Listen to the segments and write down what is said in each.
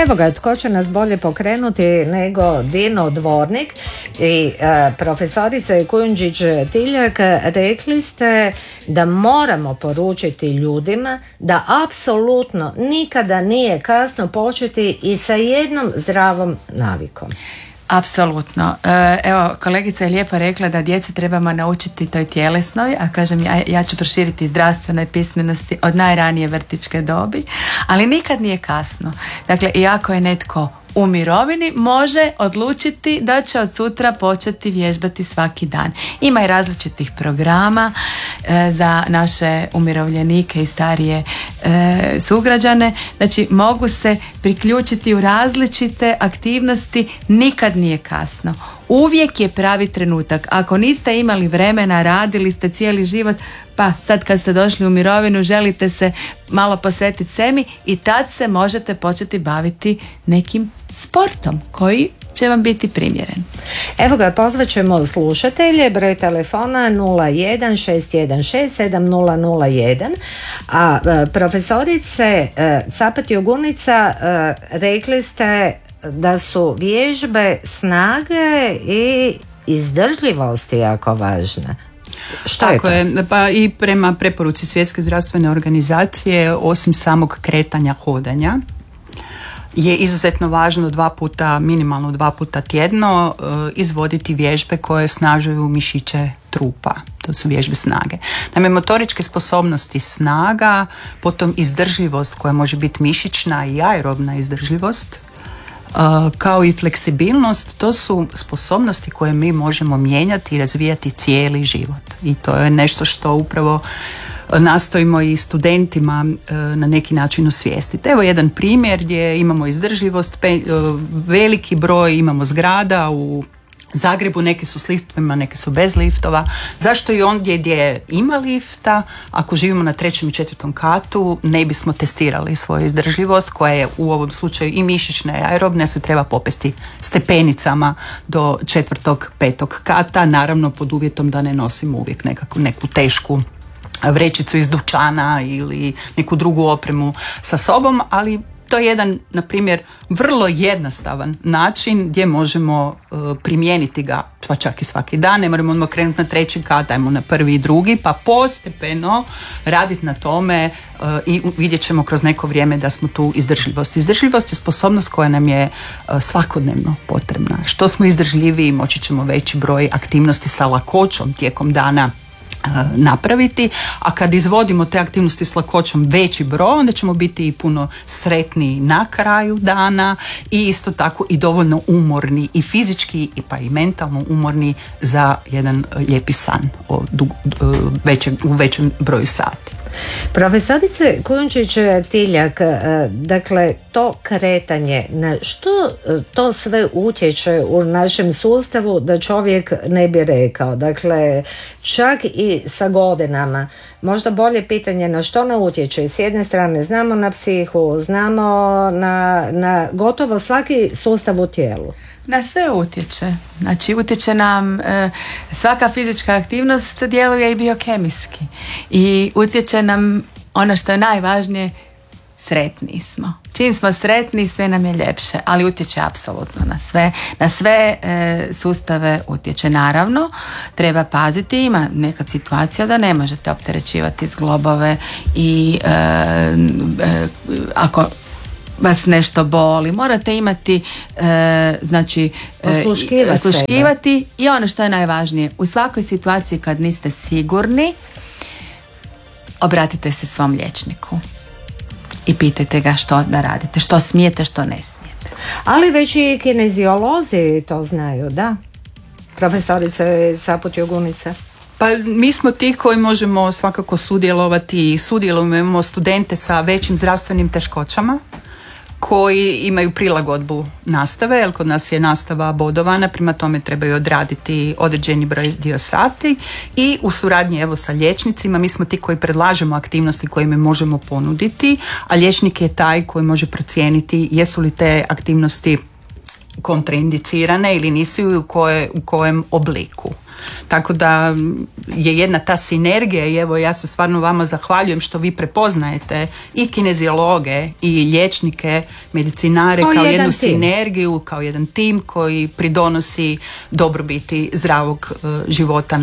Evo ga, tko će nas bolje pokrenuti nego Dino Dvornik i profesorica Kujundžić-Tiljak. Rekli ste da moramo poručiti ljudima da apsolutno nikada nije kasno početi i sa jednom zdravom navikom. Apsolutno. Evo, kolegica je lijepo rekla da djecu trebamo naučiti toj tjelesnoj, a kažem ja ću proširiti zdravstvenoj pismenosti od najranije vrtićke dobi, ali nikad nije kasno. Dakle, iako je netko u mirovini, može odlučiti da će od sutra početi vježbati svaki dan. Ima i različitih programa za naše umirovljenike i starije sugrađane. Znači, mogu se priključiti u različite aktivnosti, nikad nije kasno. Uvijek je pravi trenutak. Ako niste imali vremena, radili ste cijeli život, pa sad kad ste došli u mirovinu želite se malo posvetiti sebi i tad se možete početi baviti nekim sportom koji će vam biti primjeren. Evo ga, pozvat ćemo slušatelje, broj telefona 0161670001. A profesorice Capat-Jugunica, rekli ste da su vježbe snage i izdržljivosti jako važne. Tako je, pa i prema preporuci Svjetske zdravstvene organizacije, osim samog kretanja, hodanja, je izuzetno važno minimalno 2 puta tjedno izvoditi vježbe koje snažuju mišiće trupa. To su vježbe snage. Naime, motoričke sposobnosti snaga, potom izdržljivost koja može biti mišićna i aerobna izdržljivost, kao i fleksibilnost, to su sposobnosti koje mi možemo mijenjati i razvijati cijeli život. I to je nešto što upravo nastojimo i studentima na neki način osvijestiti. Evo jedan primjer gdje imamo izdržljivost, veliki broj imamo zgrada u Zagrebu, neke su s liftovima, neke su bez liftova. Zašto i ondje gdje ima lifta, ako živimo na 3. i 4. katu, ne bismo testirali svoju izdržljivost, koja je u ovom slučaju i mišićna i aerobna, se treba popesti stepenicama do 4. 5. kata, naravno pod uvjetom da ne nosimo uvijek neku tešku vrećicu iz dućana ili neku drugu opremu sa sobom, ali to je jedan, na primjer, vrlo jednostavan način gdje možemo primijeniti ga, pa čak i svaki dan. Ne moramo odmah krenuti na 3. kat, ajmo na 1. i 2. pa postepeno raditi na tome i vidjet ćemo kroz neko vrijeme da smo tu izdržljivost. Izdržljivost je sposobnost koja nam je svakodnevno potrebna. Što smo izdržljiviji, moći ćemo veći broj aktivnosti sa lakoćom tijekom dana napraviti, a kad izvodimo te aktivnosti s lakoćom veći broj, onda ćemo biti i puno sretniji na kraju dana i isto tako i dovoljno umorni i fizički pa i mentalno umorni za jedan lijepi san u većem broju sati. Profesorice Kujundžić-Tiljak, dakle to kretanje, na što to sve utječe u našem sustavu da čovjek ne bi rekao, dakle čak i sa godinama, možda bolje pitanje na što ne utječe. S jedne strane znamo na psihu, znamo na gotovo svaki sustav u tijelu. Na sve utječe. Znači utječe nam svaka fizička aktivnost djeluje i biokemijski. I utječe nam ono što je najvažnije, sretniji smo. Čim smo sretni, sve nam je ljepše, ali utječe apsolutno na sve sustave utječe. Naravno, treba paziti, ima neka situacija da ne možete opterećivati zglobove i ako vas nešto boli, morate imati osluškivati i ono što je najvažnije, u svakoj situaciji kad niste sigurni, obratite se svom liječniku i pitajte ga što da radite, što smijete, što ne smijete. Ali već i kineziolozi to znaju, da? Profesorice Capat-Jugunica. Pa mi smo ti koji možemo svakako sudjelovati i sudjelujemo studente sa većim zdravstvenim teškoćama koji imaju prilagodbu nastave, jer kod nas je nastava bodovana, prema tome trebaju odraditi određeni broj dio sati i u suradnji evo sa liječnicima mi smo ti koji predlažemo aktivnosti koje mi možemo ponuditi, a liječnik je taj koji može procijeniti jesu li te aktivnosti kontraindicirane ili nisu u kojem obliku. Tako da je jedna ta sinergija i evo ja se stvarno vama zahvaljujem što vi prepoznajete i kineziologe i liječnike, medicinare kao jednu sinergiju, kao jedan tim koji pridonosi dobrobiti zdravog života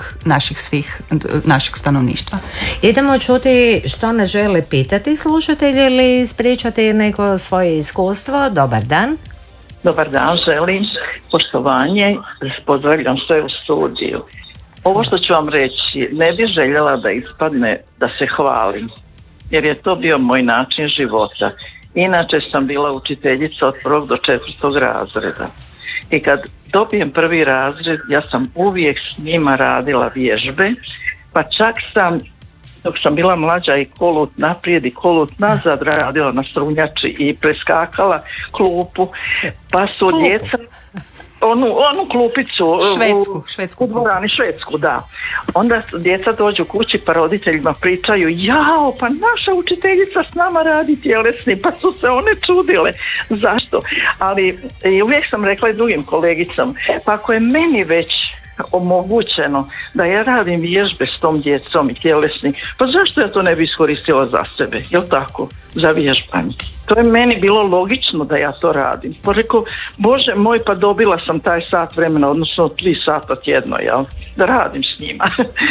našeg stanovništva. Idemo čuti što nas žele pitati slušatelji ili ispričati neko svoje iskustvo. Dobar dan. Dobar dan, želim poštovanje, pozdravljam sve u studiju. Ovo što ću vam reći, ne bih željela da ispadne da se hvalim, jer je to bio moj način života. Inače sam bila učiteljica od 1. do 4. razreda. I kad dobijem 1. razred, ja sam uvijek s njima radila vježbe, pa čak sam, dok sam bila mlađa, i kolut naprijed i kolut nazad radila na strunjači i preskakala klupu, pa su djeca onu klupicu u dvorani, švedsku, da. Onda djeca dođu kući pa roditeljima pričaju, jao, pa naša učiteljica s nama radi tjelesni, pa su se one čudile. Zašto? Ali uvijek sam rekla i drugim kolegicama, pa ako je meni već omogućeno da ja radim vježbe s tom djecom i tjelesni, pa zašto ja to ne bi iskoristila za sebe, jel tako, za vježbanje? To je meni bilo logično da ja to radim. Pa rekao, Bože moj, pa dobila sam taj sat vremena, odnosno 3 sata tjedno, jel, da radim s njima.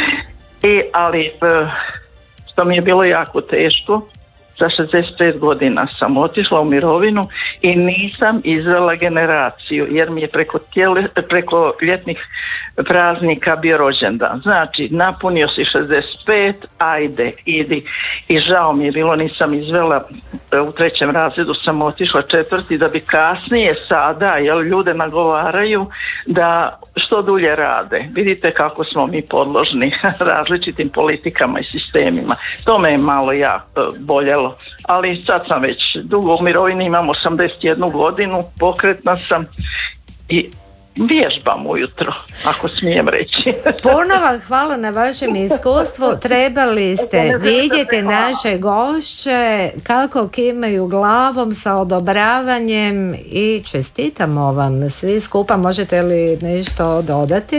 Ali što mi je bilo jako teško, za 65 godina sam otišla u mirovinu i nisam izvela generaciju, jer mi je preko ljetnih praznika bio rođendan. Znači, napunio si 65, ajde, idi. I žao mi je bilo, nisam izvela, u 3. razredu sam otišla 4. da bi kasnije sada, jer ljude nagovaraju da što dulje rade. Vidite kako smo mi podložni različitim politikama i sistemima. To me je malo boljelo. Ali sad sam već dugo u mirovini, imam 81 godinu, pokretna sam i vježbam ujutro, ako smijem reći. Puno vam hvala na vašem iskustvu. Trebali ste vidjeti naše gošće kako kimaju glavom sa odobravanjem i čestitamo vam svi skupa. Možete li nešto dodati?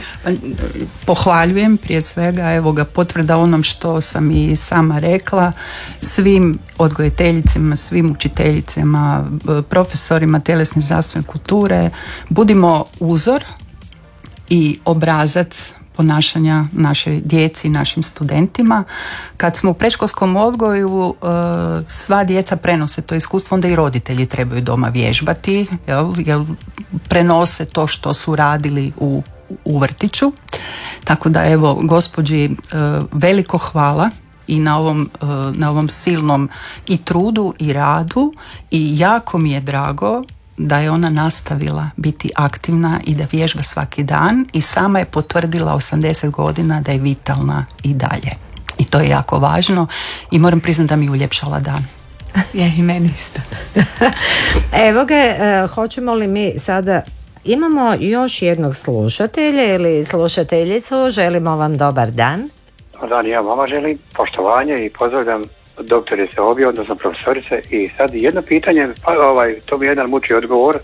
Pohvaljujem prije svega, evo ga potvrda onom što sam i sama rekla, svim odgojiteljicama, svim učiteljicama, profesorima tjelesne zdravstvene kulture, budimo uzor i obrazac ponašanja našoj djeci i našim studentima. Kad smo u predškolskom odgoju, sva djeca prenose to iskustvo, onda i roditelji trebaju doma vježbati, jer prenose to što su radili u vrtiću. Tako da evo gospođi veliko hvala i na ovom silnom i trudu i radu i jako mi je drago da je ona nastavila biti aktivna i da vježba svaki dan i sama je potvrdila 80 godina da je vitalna i dalje. I to je jako važno i moram priznati da mi je uljepšala dan. Je, i meni isto. Evo ga, hoćemo li mi sada... Imamo još jednog slušatelja ili slušateljicu, želimo vam dobar dan. Dobar dan, ja vama želim poštovanje i pozdravljam doktorice obje, odnosno profesorice. I sad jedno pitanje, to mi je jedan muči odgovor.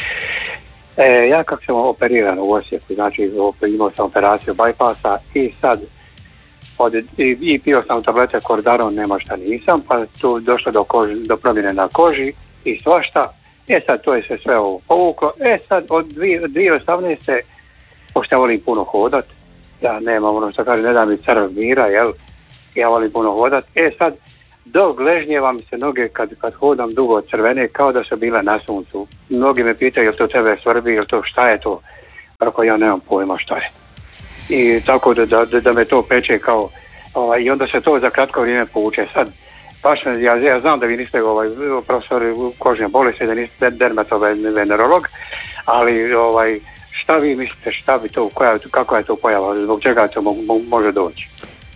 Ja kako sam operiran u Osijeku, znači imao sam operaciju bypassa i sad i pio sam tablete Kordaron, nema šta nisam, pa tu došlo do promjene na koži i svašta. Sad to je se sve ovo povuklo. Sad od 2018. pošto ja volim puno hodat, ja nemam ono što kaže, ne da mi crv mira, jel? Ja volim puno hodat. Sad do gležnjeva mi se noge kad hodam dugo crvene kao da su bile na suncu. Mnogi me pitaju jel to tebe svrbi, jel to šta je to? Ako ja nemam pojma šta je. I tako da me to peče kao i onda se to za kratko vrijeme povuče. Sad baš ja znam da vi niste profesor kožne bolesti, da niste dermatovenerolog, ali šta vi mislite, šta bi to, kakva je to pojava, zbog čega to može doći?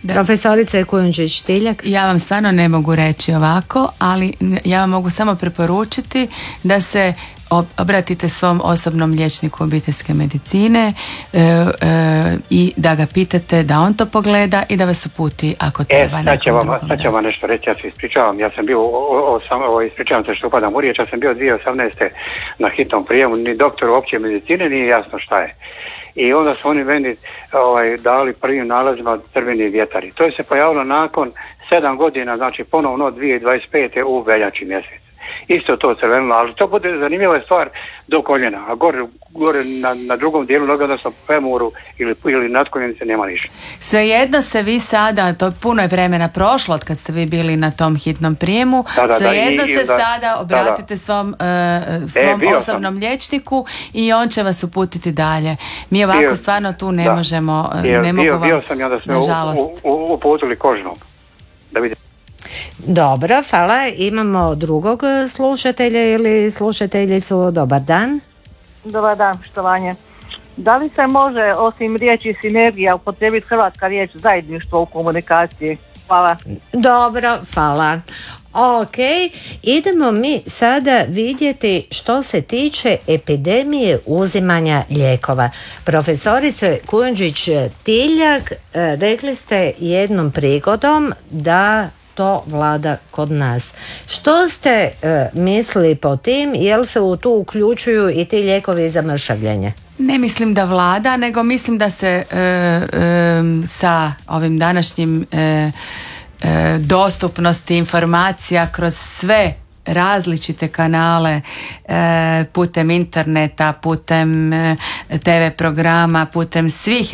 Profesorice Kujundžić-Tiljak. Ja vam stvarno ne mogu reći ovako, ali ja vam mogu samo preporučiti da se obratite svom osobnom liječniku obiteljske medicine i da ga pitate da on to pogleda i da vas uputi ako treba. Sad ću vam nešto reći, ja se ispričavam. Ja sam bio, ispričavam se što upadam u riječ, ja sam bio 2018. na hitnom prijemu, ni doktor opće medicine nije jasno šta je. I onda su oni meni dali prvim nalazima crveni vjetar. I to je se pojavilo nakon 7 godina, znači ponovno 2025. u veljači mjesec. Isto to crvenilo, ali to bude zanimljiva stvar do koljena, a gore na drugom dijelu noge, odnosno femuru ili natkoljenice nema ništa. Svejedno se vi sada, to puno je vremena prošlo od kad ste vi bili na tom hitnom prijemu, svejedno se sada obratite svom osobnom liječniku i on će vas uputiti dalje. Mi ovako stvarno tu ne možemo, ne mogu vam, bio sam ja da smo uputili kožnom. Da vidite. Dobro, hvala. Imamo drugog slušatelja ili slušateljicu. Dobar dan. Dobar dan, štovanje. Da li se može osim riječi sinergija upotrijebiti hrvatska riječ zajedništvo u komunikaciji? Hvala. Dobro, hvala. Ok, idemo mi sada vidjeti što se tiče epidemije uzimanja lijekova. Profesorice Kujundžić-Tiljak, rekli ste jednom prigodom da to vlada kod nas. Što ste mislili po tim? Jel se u tu uključuju i ti lijekovi za mršavljenje? Ne mislim da vlada, nego mislim da se sa ovim današnjim dostupnosti informacija kroz sve različite kanale, putem interneta, putem TV programa, putem svih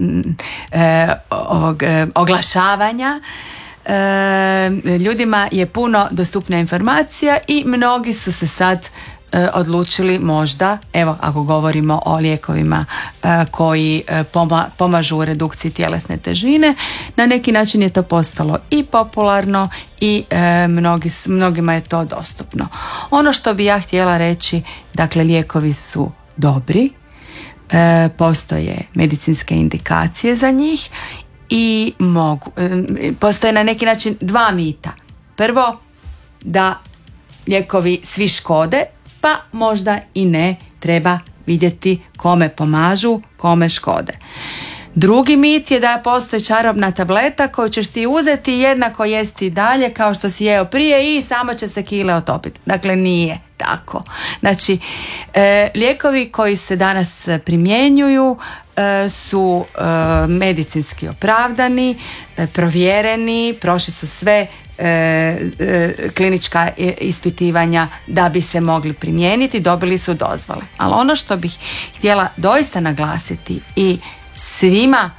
oglašavanja, ljudima je puno dostupna informacija i mnogi su se sad odlučili možda, evo ako govorimo o lijekovima koji pomažu u redukciji tjelesne težine, na neki način je to postalo i popularno i mnogima je to dostupno. Ono što bi ja htjela reći, dakle lijekovi su dobri, postoje medicinske indikacije za njih i postoje na neki način dva mita. Prvo, da lijekovi svi škode, pa možda i ne, treba vidjeti kome pomažu, kome škode. Drugi mit je da postoji čarobna tableta koju ćeš ti uzeti i jednako jesti dalje kao što si jeo prije i samo će se kile otopiti. Dakle, nije tako. Znači, lijekovi koji se danas primjenjuju su medicinski opravdani, provjereni, prošli su sve klinička ispitivanja da bi se mogli primijeniti, dobili su dozvole. Ali ono što bih htjela doista naglasiti i svima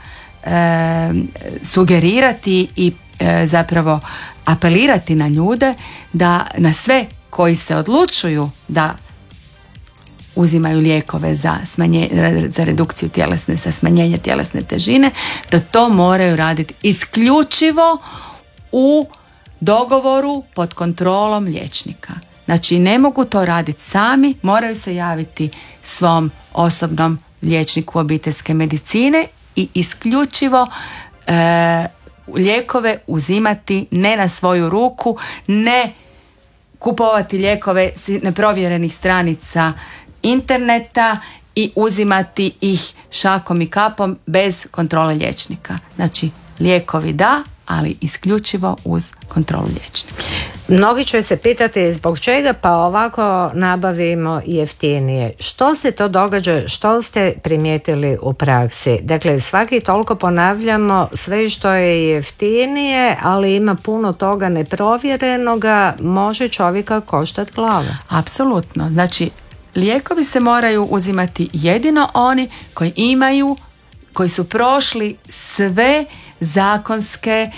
sugerirati i zapravo apelirati na ljude, da na sve koji se odlučuju da uzimaju lijekove za redukciju tjelesne, za smanjenje tjelesne težine, da to moraju raditi isključivo u dogovoru pod kontrolom liječnika. Znači ne mogu to raditi sami, moraju se javiti svom osobnom liječniku obiteljske medicine i isključivo lijekove uzimati ne na svoju ruku, ne kupovati lijekove s neprovjerenih stranica interneta i uzimati ih šakom i kapom bez kontrole liječnika. Znači lijekovi da, ali isključivo uz kontrolu liječnika. Mnogi će se pitati zbog čega pa ovako nabavimo jeftinije. Što se to događa, što ste primijetili u praksi? Dakle, svaki toliko ponavljamo sve što je jeftinije, ali ima puno toga neprovjerenoga, može čovjeka koštati glava. Apsolutno. Znači, lijekovi se moraju uzimati jedino oni koji su prošli sve zakonske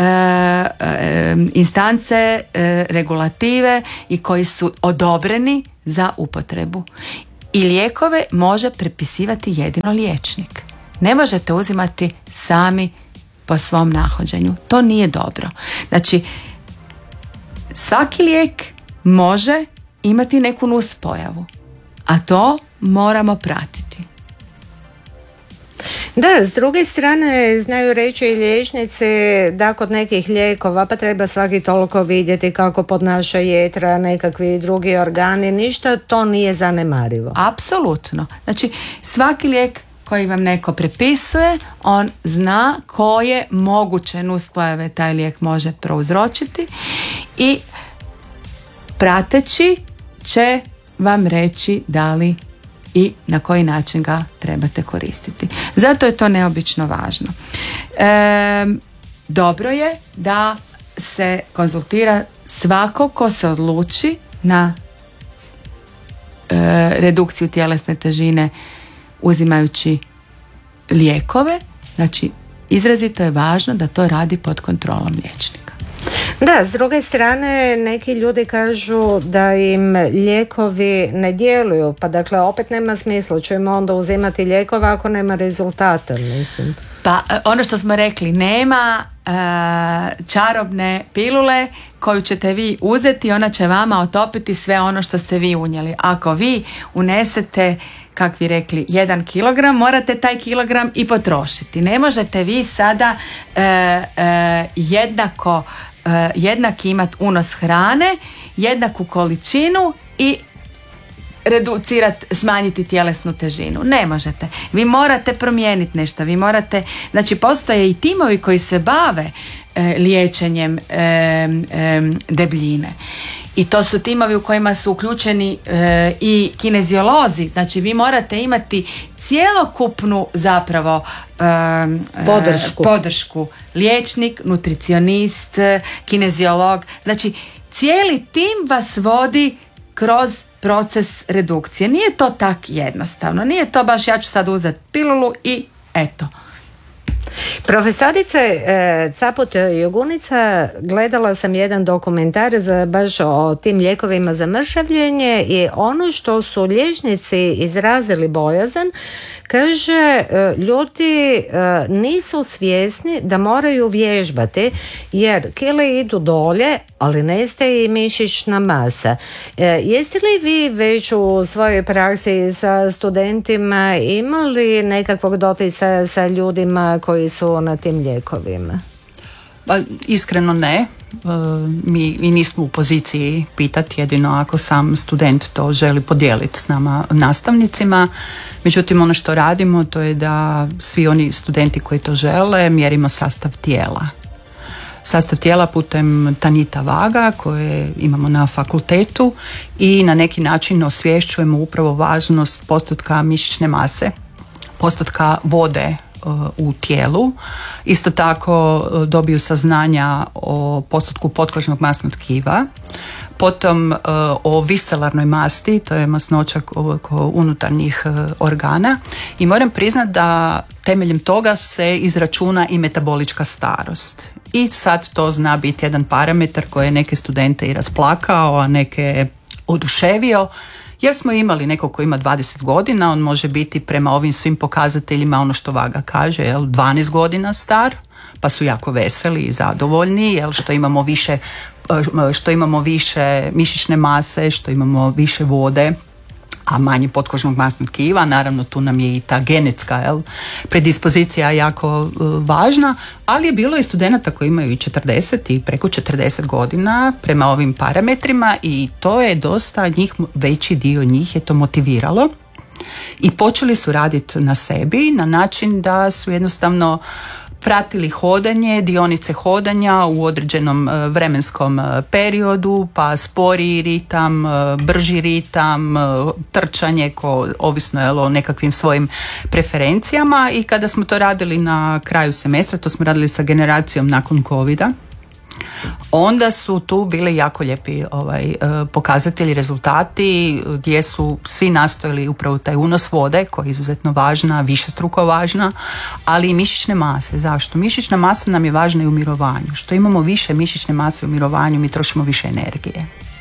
instance, regulative i koji su odobreni za upotrebu. I lijekove može prepisivati jedino liječnik. Ne možete uzimati sami po svom nahođenju. To nije dobro. Znači, svaki lijek može imati neku nuspojavu, a to moramo pratiti. Da, s druge strane znaju reći i liječnici da kod nekih lijekova pa treba svaki toliko vidjeti kako podnaša jetra, nekakvi drugi organi, ništa to nije zanemarivo. Apsolutno. Znači svaki lijek koji vam neko prepisuje, on zna koje moguće nuspojave taj lijek može prouzročiti i prateći će vam reći da li i na koji način ga trebate koristiti. Zato je to neobično važno. Dobro je da se konzultira svako ko se odluči na redukciju tjelesne težine uzimajući lijekove. Znači, izrazito je važno da to radi pod kontrolom liječnika. Da, s druge strane neki ljudi kažu da im lijekovi ne djeluju, pa dakle opet nema smisla, ćemo onda uzimati lijekove ako nema rezultata, mislim. Pa ono što smo rekli, nema čarobne pilule koju ćete vi uzeti, ona će vama otopiti sve ono što ste vi unijeli. Ako vi unesete, kak vi rekli, 1 kilogram, morate taj kilogram i potrošiti. Ne možete vi sada jednaki imati unos hrane, jednaku količinu i smanjiti tjelesnu težinu. Ne možete. Vi morate promijeniti nešto. Vi morate, znači postoje i timovi koji se bave liječenjem debljine. I to su timovi u kojima su uključeni i kineziolozi. Znači vi morate imati cjelokupnu zapravo podršku. Liječnik, nutricionist, kineziolog. Znači cijeli tim vas vodi kroz proces redukcije. Nije to tak jednostavno. Nije to baš ja ću sad uzeti pilulu i eto. Profesorice Caput Jugunica, gledala sam jedan dokumentarac baš o tim lijekovima za mršavljenje i ono što su liječnici izrazili bojazan, kaže ljudi nisu svjesni da moraju vježbati jer kile idu dolje, ali nestaje i mišićna masa. Jeste li vi već u svojoj praksi sa studentima imali nekakvog doticaja sa ljudima koji su na tim lijekovima? Pa, iskreno ne. Mi i nismo u poziciji pitati, jedino ako sam student to želi podijeliti s nama nastavnicima. Međutim, ono što radimo to je da svi oni studenti koji to žele mjerimo sastav tijela. Sastav tijela putem Tanita Vaga koje imamo na fakultetu i na neki način osvješćujemo upravo važnost postotka mišićne mase, postotka vode u tijelu. Isto tako dobiju saznanja o postotku potkožnog masnog tkiva, potom o viscelarnoj masti, to je masnoća oko unutarnjih organa i moram priznati da temeljem toga se izračuna i metabolička starost. I sad to zna biti jedan parametar koji je neke studente i rasplakao, a neke oduševio. Jer smo imali nekog ko ima 20 godina, on može biti prema ovim svim pokazateljima, ono što Vaga kaže, 12 godina star, pa su jako veseli i zadovoljni, što imamo više mišićne mase, što imamo više vode, a manje potkožnog masnog tkiva. Naravno tu nam je i ta genetska predispozicija jako važna, ali je bilo i studenata koji imaju i 40 i preko 40 godina prema ovim parametrima i to je dosta njih, veći dio njih je to motiviralo i počeli su raditi na sebi na način da su jednostavno pratili hodanje, dionice hodanja u određenom vremenskom periodu, pa sporiji ritam, brži ritam, trčanje, ovisno o nekakvim svojim preferencijama i kada smo to radili na kraju semestra, to smo radili sa generacijom nakon covida, onda su tu bili jako lijepi pokazatelji, rezultati gdje su svi nastojali upravo taj unos vode koja je izuzetno važna, višestruko važna, ali i mišićne mase. Zašto? Mišićna masa nam je važna i u mirovanju. Što imamo više mišićne mase u mirovanju, mi trošimo više energije.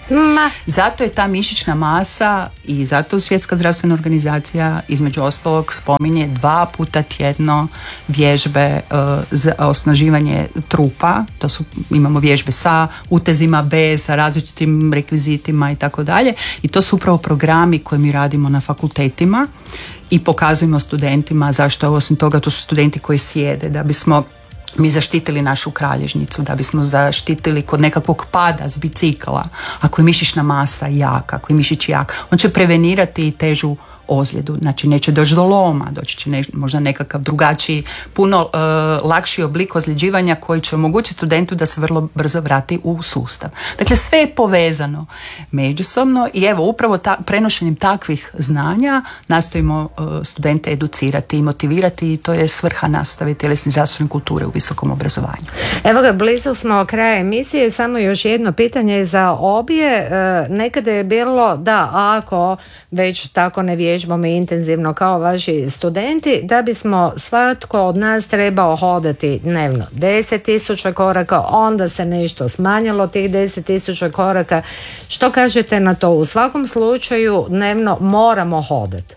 Zato je ta mišićna masa i zato Svjetska zdravstvena organizacija između ostalog spominje 2 puta tjedno vježbe za osnaživanje trupa. To su, imamo vježbe sa utezima, bez, sa različitim rekvizitima i tako dalje. I to su upravo programi koje mi radimo na fakultetima i pokazujemo studentima zašto, osim toga, to su studenti koji sjede da bismo mi zaštitili našu kralježnicu, da bismo zaštitili kod nekakvog pada s bicikla. Ako je mišićna masa jaka, ako je mišić jak, on će prevenirati težu ozljedu, znači neće doći do loma, doći će možda nekakav drugačiji, puno lakši oblik ozljeđivanja koji će omogućiti studentu da se vrlo brzo vrati u sustav. Dakle, sve je povezano međusobno i evo upravo prenošenjem takvih znanja nastojimo studente educirati i motivirati i to je svrha nastave tjelesne zdravstvene kulture u visokom obrazovanju. Evo ga, blizu smo kraja emisije, samo još jedno pitanje za obje. Nekada je bilo da ako već tako ne vježbamo intenzivno kao vaši studenti, da bismo svatko od nas trebao hodati dnevno 10.000 koraka, onda se nešto smanjilo tih 10.000 koraka. Što kažete na to? U svakom slučaju dnevno moramo hodati.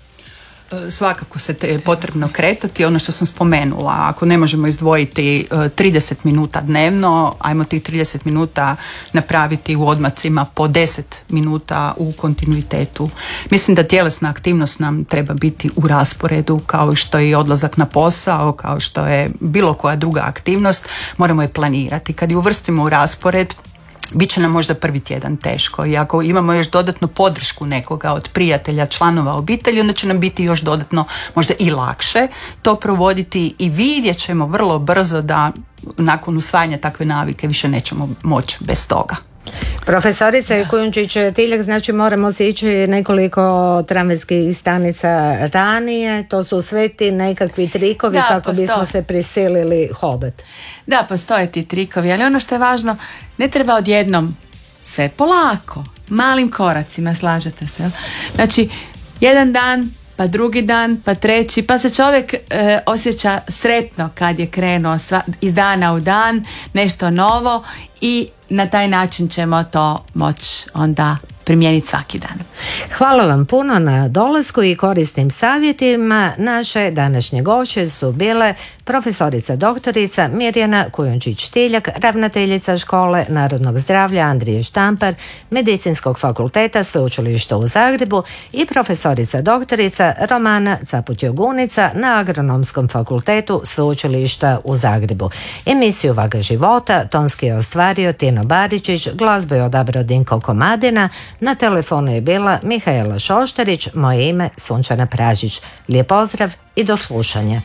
Svakako se je potrebno kretati, ono što sam spomenula, ako ne možemo izdvojiti 30 minuta dnevno, ajmo tih 30 minuta napraviti u odmacima po 10 minuta u kontinuitetu. Mislim da tjelesna aktivnost nam treba biti u rasporedu, kao što je i odlazak na posao, kao što je bilo koja druga aktivnost, moramo je planirati. Kad je uvrstimo u raspored, bit će nam možda prvi tjedan teško i ako imamo još dodatnu podršku nekoga od prijatelja, članova obitelji, onda će nam biti još dodatno možda i lakše to provoditi i vidjet ćemo vrlo brzo da nakon usvajanja takve navike više nećemo moći bez toga. Profesorica Kujundžić-Tiljak, znači moramo se ići nekoliko tramvajskih stanica ranije, to su sve ti nekakvi trikovi kako bismo se prisilili hodati. Da, postoje ti trikovi, ali ono što je važno, ne treba odjednom, sve polako, malim koracima, slažete se. Znači, jedan dan, pa drugi dan, pa treći, pa se čovjek osjeća sretno kad je krenuo iz dana u dan, nešto novo i na taj način ćemo to moći onda primijeniti svaki dan. Hvala vam puno na dolasku i korisnim savjetima. Naše današnje gošće su bile profesorica doktorica Mirjana Kujundžić-Tiljak, ravnateljica Škole narodnog zdravlja Andrije Štampar, Medicinskog fakulteta Sveučilišta u Zagrebu i profesorica doktorica Romana Caputjogunica na Agronomskom fakultetu Sveučilišta u Zagrebu. Emisiju Vaga života tonski je ostvario Tino Baričić, glazbu je odabrao Dinko Komadina, na telefonu je bila Mihaela Šoštarić, moje ime Sunčana Pražić. Lijep pozdrav i do slušanja.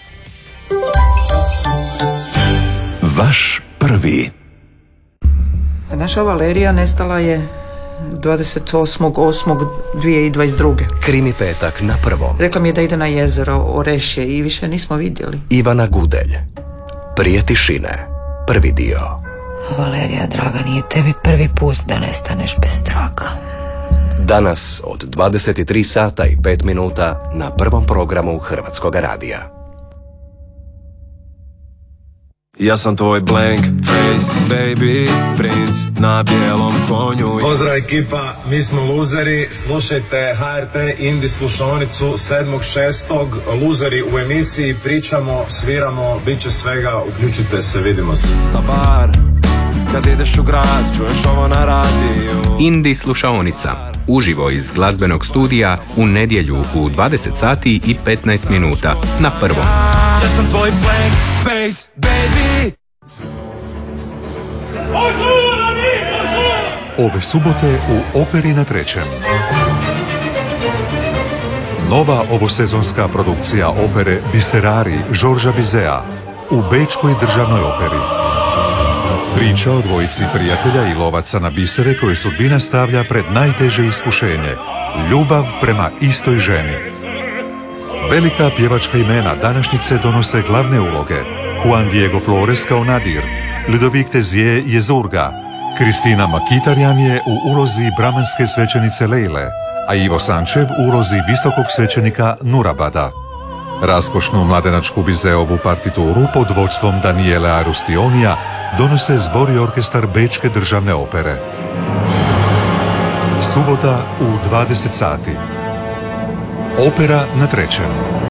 Vaš prvi. Naša Valerija nestala je 28.8.2022. Krimi petak na prvom. Rekla mi je da ide na jezero Orešje i više nismo vidjeli. Ivana Gudelj. Prije tišine. Prvi dio. Valerija, draga, nije tebi prvi put da nestaneš bez traga. Danas od 23 sata i 5 minuta na prvom programu Hrvatskog radija. Ja sam tvoj blank face, baby, princ na bijelom konju. Pozdrav ekipa, mi smo luzeri, slušajte HRT Indi slušaonicu 7.6. Luzeri u emisiji, pričamo, sviramo, bit će svega, uključite se, vidimo se. Na bar, kad ideš u grad, čuješ ovo na radiju. Indi slušaonica, uživo iz glazbenog studija u nedjelju u 20 sati i 15 minuta na prvom. Ja sam tvoj blank face, baby. Ove subote u Operi na Trećem. Nova ovosezonska produkcija opere Biserari Žorža Bizea u Bečkoj državnoj operi. Priča o dvojici prijatelja i lovaca na bisere koje sudbina stavlja pred najteže iskušenje, ljubav prema istoj ženi. Velika pjevačka imena današnjice donose glavne uloge: Juan Diego Flores kao Nadir, Ludovic Tezier je Zurga, Kristina Makitarjan je u ulozi bramanske svećenice Lejle, a Ivo Sančev u ulozi visokog svećenika Nurabada. Raskošnu mladenačku Bizeovu partituru pod vodstvom Daniele Arustionija donose zbor i orkestar Bečke državne opere. Subota u 20 sati. Opera na Trećem.